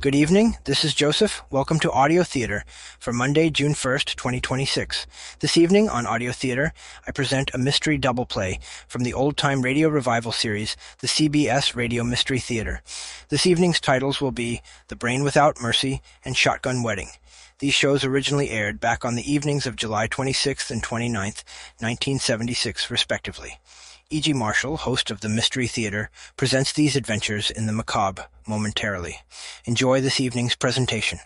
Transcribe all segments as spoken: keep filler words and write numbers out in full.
Good evening, this is Joseph. Welcome to Audio Theater for Monday, June first, twenty twenty-six. This evening on Audio Theater, I present a mystery double play from the old-time radio revival series, the C B S Radio Mystery Theater. This evening's titles will be The Brain Without Mercy and Shotgun Wedding. These shows originally aired back on the evenings of July twenty-sixth and twenty-ninth, nineteen seventy-six, respectively. E G. Marshall, host of the Mystery Theater, presents these adventures in the macabre momentarily. Enjoy this evening's presentation.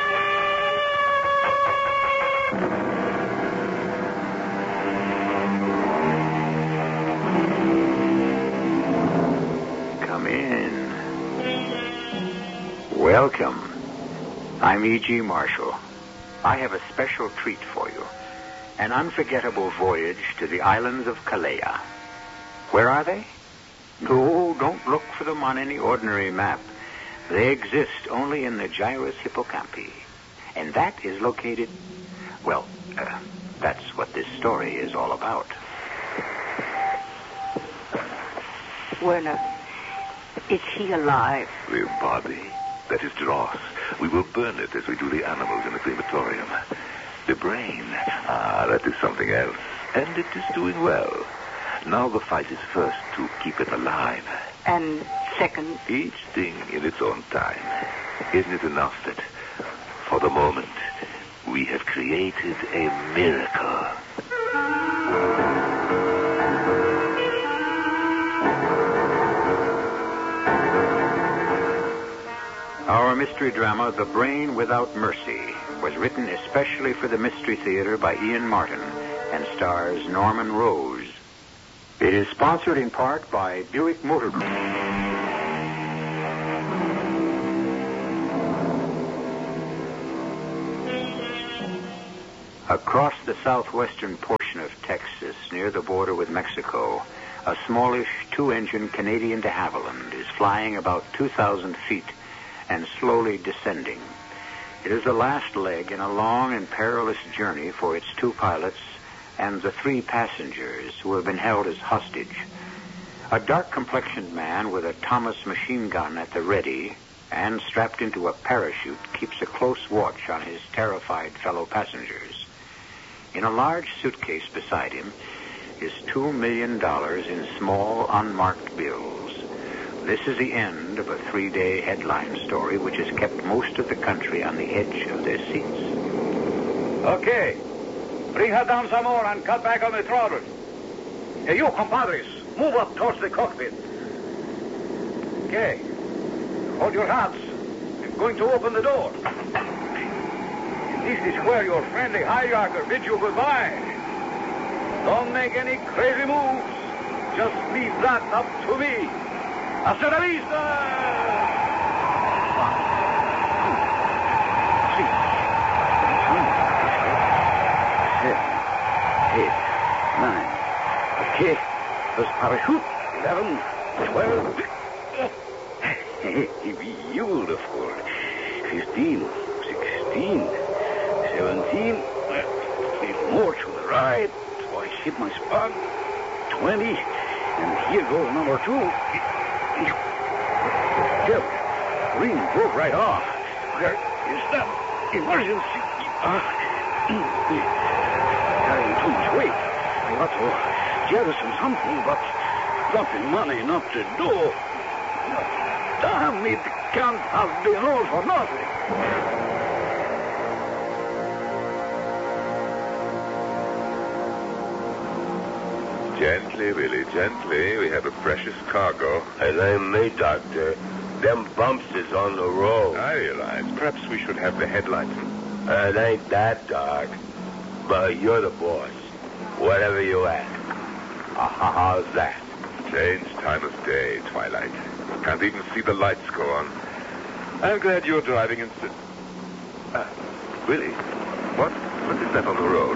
Come in. Welcome. I'm E G. Marshall. I have a special treat for you. An unforgettable voyage to the islands of Kalea. Where are they? No, don't look for them on any ordinary map. They exist only in the gyrus hippocampi. And that is located... Well, uh, that's what this story is all about. Werner, is he alive? The body, that is dross. We will burn it as we do the animals in the crematorium. The brain, ah, that is something else. And it is doing well. Now the fight is first to keep it alive. And second? Each thing in its own time. Isn't it enough that, for the moment, we have created a miracle? Our mystery drama, The Brain Without Mercy, was written especially for the Mystery Theater by Ian Martin and stars Norman Rose. It is sponsored in part by Buick Motor Group. Across the southwestern portion of Texas, near the border with Mexico, a smallish two-engine Canadian de Havilland is flying about two thousand feet and slowly descending. It is the last leg in a long and perilous journey for its two pilots and the three passengers who have been held as hostage. A dark-complexioned man with a Thomas machine gun at the ready and strapped into a parachute keeps a close watch on his terrified fellow passengers. In a large suitcase beside him is two million dollars in small, unmarked bills. This is the end of a three-day headline story which has kept most of the country on the edge of their seats. Okay. Bring her down some more and cut back on the throttle. Hey, you, compadres, move up towards the cockpit. Okay. Hold your hats. I'm going to open the door. This is where your friendly hijacker bids you goodbye. Don't make any crazy moves. Just leave that up to me. Hasta la vista! Eight, nine. Okay. There's parachute. Eleven, twelve. Beautiful. Fifteen, sixteen, seventeen. A little more to the right. So I hit my spot. Twenty. And here goes number two. Yep. Green broke right off. Where is that emergency? Uh, Carrying too much weight. I ought to jettison something, but nothing money enough to do. Damn it, can't have been all for nothing. Gently, Willie, gently. We have a precious cargo. It ain't me, Doctor. Them bumps is on the road. I realize. Perhaps we should have the headlights. It ain't that, Doc. But you're the boss. Whatever you ask. Uh, how's that? Strange time of day, twilight. Can't even see the lights go on. I'm glad you're driving instead. Uh, Willie, what, what is that on the road?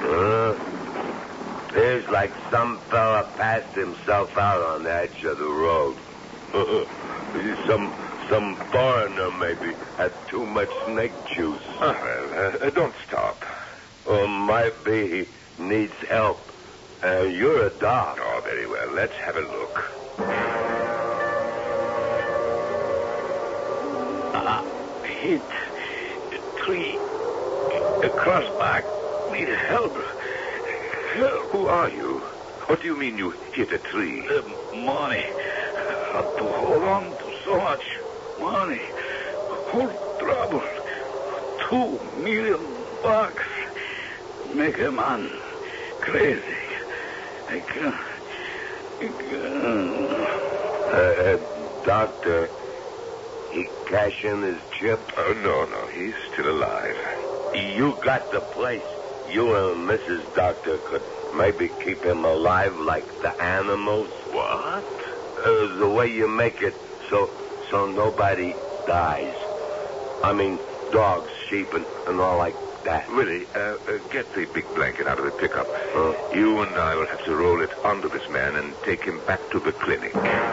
Uh, there's like some fella passed himself out on the edge of the road. some some foreigner maybe had too much snake juice. Oh, well, uh, don't stop. Or might be he needs help. Uh, you're a doc. Oh, very well. Let's have a look. Uh, hit a tree across back. Need help. Help. Who are you? What do you mean you hit a tree? The money. Had to hold on to so much money. Whole trouble. Two million bucks. Make a man crazy. I can't. I can't. Uh, uh, doctor, he cash in his chip? Oh, no, no. He's still alive. You got the place. You and Missus Doctor could maybe keep him alive like the animals. What? Uh, the way you make it so so nobody dies. I mean, dogs, sheep, and, and all like that. Willie, uh, uh, get the big blanket out of the pickup. Uh, You and I will have to roll it onto this man and take him back to the clinic.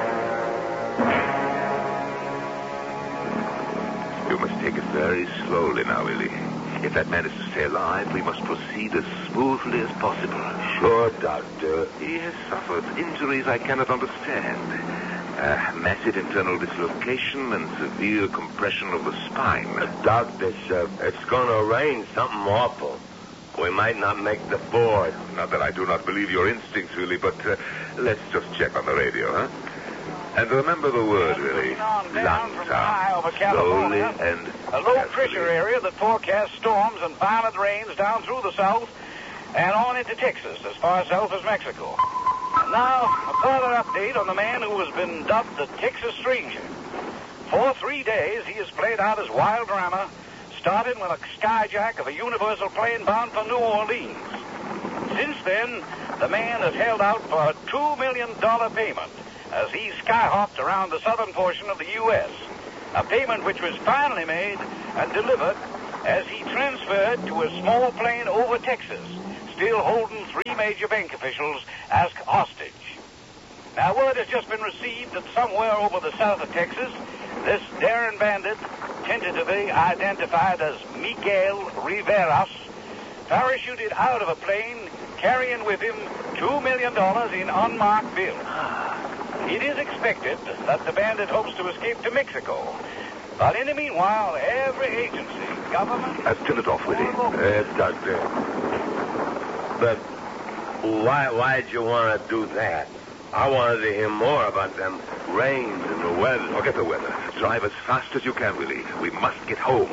You must take it very slowly now, Willie. If that man is to stay alive, we must proceed as smoothly as possible. Sure, Doctor. He has suffered injuries I cannot understand. Uh, massive internal dislocation and severe compression of the spine. Doctor, sir, it's going to rain something awful. We might not make the board. Not that I do not believe your instincts, Willie, but uh, let's just check on the radio, huh? And remember the word, Willie. Down from high over California. Slowly and A low carefully. pressure area that forecasts storms and violent rains down through the south and on into Texas, as far south as Mexico. And now, a further update on the man who has been dubbed the Texas Stranger. For three days, he has played out his wild drama, starting with a skyjack of a Universal plane bound for New Orleans. Since then, the man has held out for a two million dollars payment as he skyhopped around the southern portion of the U S, a payment which was finally made and delivered as he transferred to a small plane over Texas, still holding three major bank officials as hostage. Now, word has just been received that somewhere over the south of Texas, this daring bandit, tentatively identified as Miguel Riveras, parachuted out of a plane carrying with him two million dollars in unmarked bills. It is expected that the bandit hopes to escape to Mexico. But in the meanwhile, every agency, government... Uh, turn it off, Willie. Uh, Doctor. But why, why'd you want to do that? I wanted to hear more about them rains and the weather. Forget the weather. Drive as fast as you can, Willie. We must get home.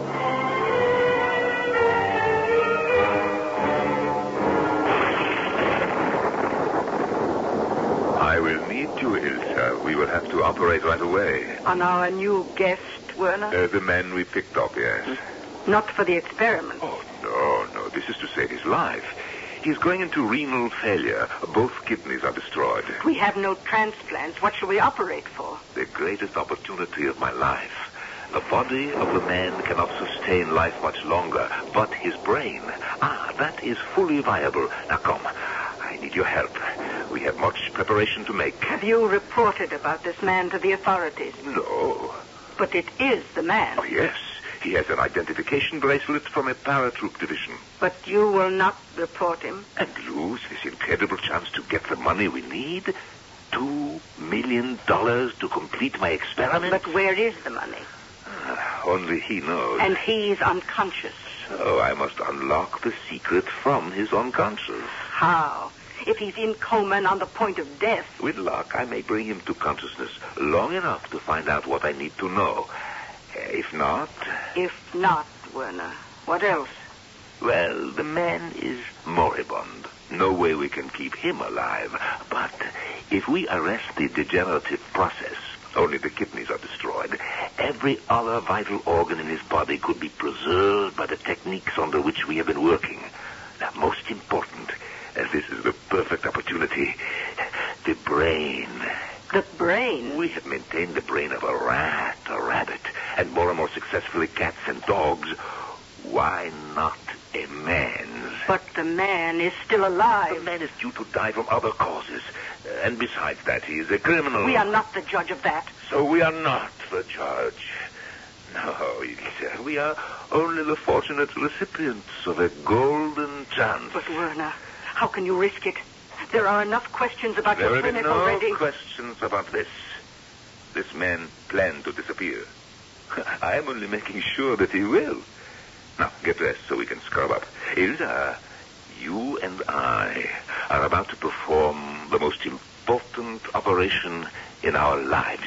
I will need you, Ilsa. We will have to operate right away. On our new guest, Werner? Uh, the man we picked up, yes. Not for the experiment. Oh, no, no. This is to save his life. He's going into renal failure. Both kidneys are destroyed. We have no transplants. What shall we operate for? The greatest opportunity of my life. The body of the man cannot sustain life much longer, but his brain, ah, that is fully viable. Now, come. I need your help. We have much preparation to make. Have you reported about this man to the authorities? No. But it is the man. Oh, yes. He has an identification bracelet from a paratroop division. But you will not report him? And lose this incredible chance to get the money we need? Two million dollars to complete my experiment? But where is the money? Uh, only he knows. And he's unconscious. So I must unlock the secret from his unconscious. How? If he's in coma and on the point of death. With luck, I may bring him to consciousness long enough to find out what I need to know. If not... If not, Werner, what else? Well, the man is moribund. No way we can keep him alive. But if we arrest the degenerative process, only the kidneys are destroyed, every other vital organ in his body could be preserved by the techniques under which we have been working. Now, most important, as this is the perfect opportunity, the brain. The brain? We have maintained the brain of a rat, a rabbit, and more and more successfully cats and dogs. Why not a man's? But the man is still alive. The man is due to die from other causes. Uh, and besides that, he is a criminal. We are not the judge of that. So we are not the judge. No, Ilse, we are only the fortunate recipients of a golden chance. But, Werner, how can you risk it? There are enough questions about there your will be clinic no already. questions about this. This man planned to disappear. I am only making sure that he will. Now, get dressed so we can scrub up. Ilsa, you and I are about to perform the most important operation in our lives.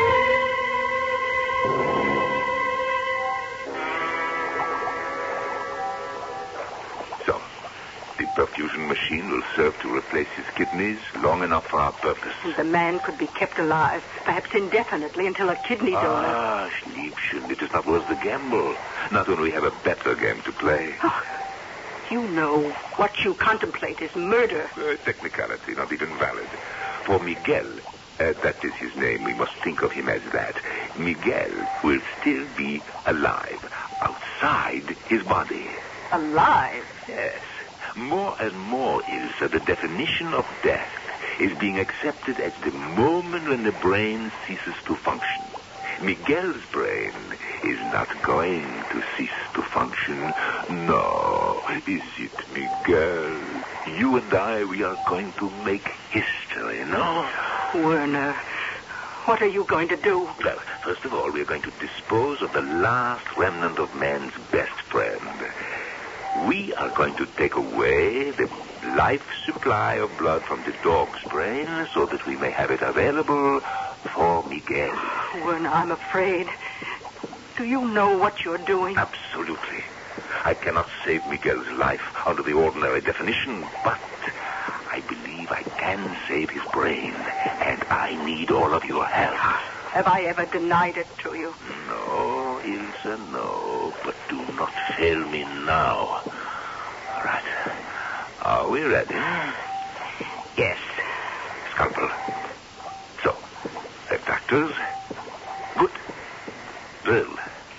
So, the perfusion machine will serve to replace his kidneys long enough for our purpose. The man could be kept alive, perhaps indefinitely, until a kidney donor. Ah, Schliebchen, it is not worth the gamble. Not when we have a better game to play. Oh, you know, what you contemplate is murder. Uh, technicality, not even valid. For Miguel, uh, that is his name, we must think of him as that. Miguel will still be alive, outside his body. Alive? Yes. More and more, Ilsa, the definition of death is being accepted as the moment when the brain ceases to function. Miguel's brain is not going to cease to function. No, is it, Miguel? You and I, we are going to make history, no? Werner, what are you going to do? Well, first of all, we are going to dispose of the last remnant of man's best friend. We are going to take away the life supply of blood from the dog's brain so that we may have it available for Miguel. Werner, I'm afraid. Do you know what you're doing? Absolutely. I cannot save Miguel's life under the ordinary definition, but I believe I can save his brain, and I need all of your help. Have I ever denied it to you? No, Ilsa, no. But do not fail me now. All right. Are we ready? Yes. Scalpel. So, uh, doctors. Good. Drill.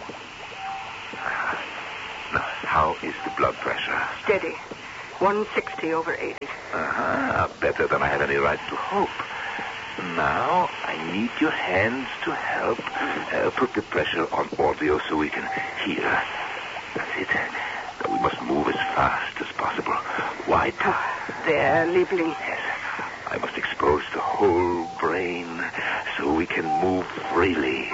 Now, how is the blood pressure? Steady. one sixty over eighty. Uh-huh. Better than I had any right to hope. Now, I need your hands to help uh, put the pressure on audio so we can hear. That's it. Now, we must move as fast as possible. Wide. There, Liebling. Yes. I must expose the whole brain so we can move freely.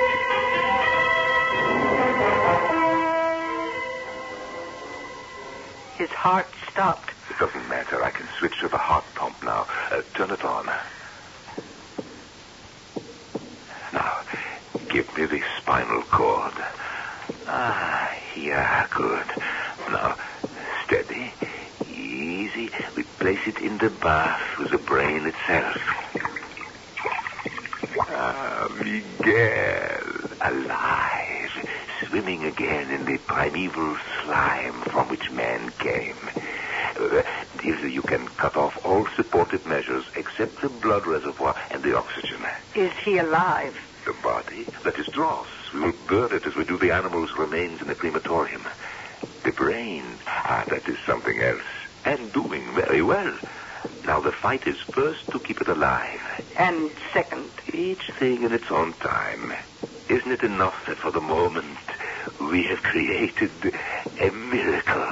His heart stopped. It doesn't matter. I can switch to the heart pump now. Uh, turn it on. Now, give me the spinal cord. Ah, yeah, good. Now, steady, easy. We place it in the bath with the brain itself. Ah, Miguel, alive, swimming again in the primeval slime from which man came. Uh, you can cut off all supportive measures except the blood reservoir and the oxygen. Is he alive? The body, that is dross. We will burn it as we do the animal's remains in the crematorium. The brain, ah, that is something else. And doing very well. Now the fight is first to keep it alive. And second? Each thing in its own time. Isn't it enough that for the moment we have created a miracle?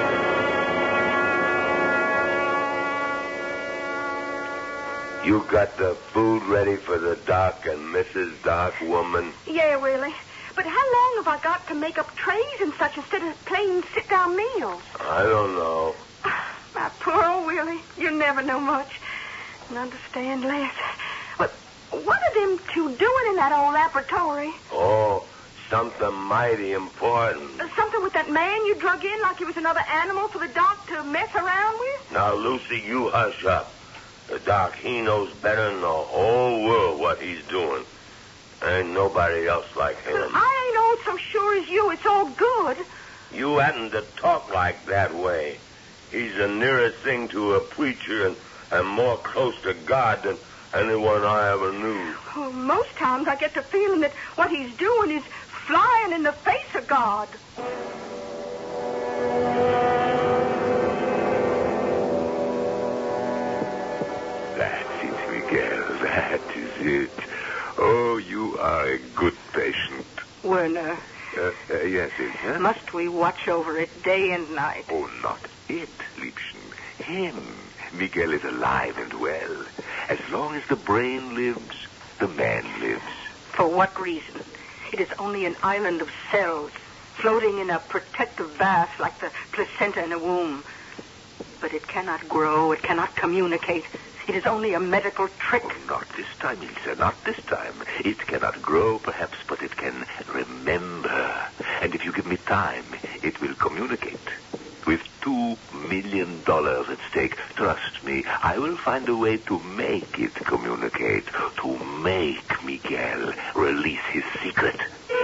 You got the food ready for the doc and Missus Doc, woman? Yeah, Willie. But how long have I got to make up trays and such instead of plain sit-down meals? I don't know. My poor old Willie. You never know much and understand less. But what are them two doing in that old laboratory? Oh, something mighty important. Uh, something with that man you drug in like he was another animal for the doc to mess around with? Now, Lucy, you hush up. The doc, he knows better than the whole world what he's doing. Ain't nobody else like him. I ain't all so sure as you. It's all good. You hadn't to talk like that way. He's the nearest thing to a preacher and, and more close to God than anyone I ever knew. Well, most times I get the feeling that what he's doing is flying in the face of God. That's it, Miguel. That is it. Oh, you are a good patient. Werner. Uh, uh, yes, it, huh? Must we watch over it day and night? Oh, not it, Liebchen. Him. Miguel is alive and well. As long as the brain lives, the man lives. For what reason? It It is only an island of cells, floating in a protective bath like the placenta in a womb. But it cannot grow, it cannot communicate. It is only a medical trick. Oh, not this time, Ilse, not this time. It cannot grow, perhaps, but it can remember. And if you give me time, it will communicate. With two million dollars at stake, trust me, I will find a way to make it communicate, to make Miguel release his secret.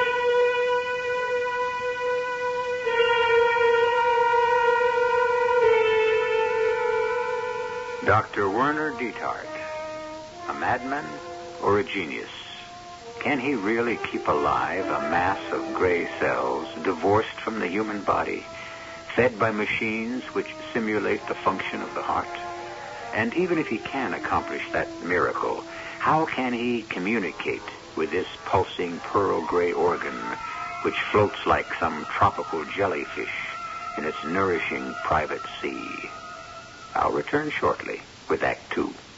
Doctor Werner Dietart, a madman or a genius? Can he really keep alive a mass of gray cells divorced from the human body, fed by machines which simulate the function of the heart? And even if he can accomplish that miracle, how can he communicate with this pulsing pearl gray organ which floats like some tropical jellyfish in its nourishing private sea? I'll return shortly with Act Two.